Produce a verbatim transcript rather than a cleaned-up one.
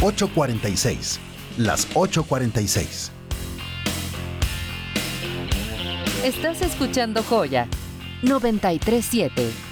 ocho cuarenta y seis. Las ocho cuarenta y seis. Estás escuchando Joya noventa y tres punto siete.